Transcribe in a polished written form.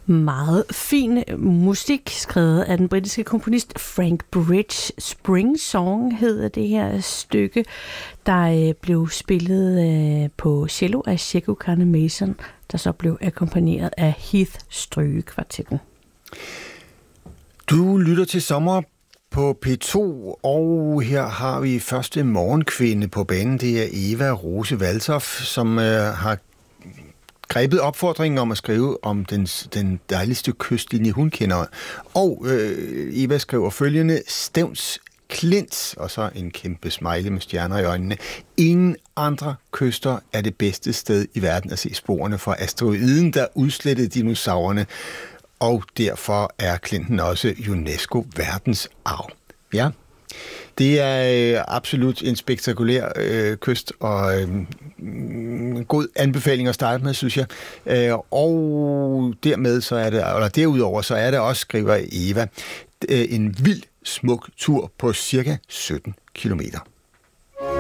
Meget fin musik, skrevet af den britiske komponist Frank Bridge. Spring Song hedder det her stykke, der blev spillet på cello af Sheku Kanneh-Mason, der så blev akkompagneret af Heath Strygekvartetten. Du lytter til Sommer på P2, og her har vi første morgenkvinde på banen. Det er Eva Rose Valtoft, som har grebet opfordringen om at skrive om den dejligste kystlinje, hun kender. Og Eva skriver følgende: Stevns Klint, og så en kæmpe smiley med stjerner i øjnene. Ingen andre kyster er det bedste sted i verden at se sporene fra asteroiden, der udslettede dinosaurerne. Og derfor er Klinten også UNESCO verdensarv. Ja, det er absolut en spektakulær kyst, og en god anbefaling at starte med, synes jeg. Og dermed så er det, eller derudover så er det også, skriver Eva, en vild smuk tur på cirka 17 kilometer.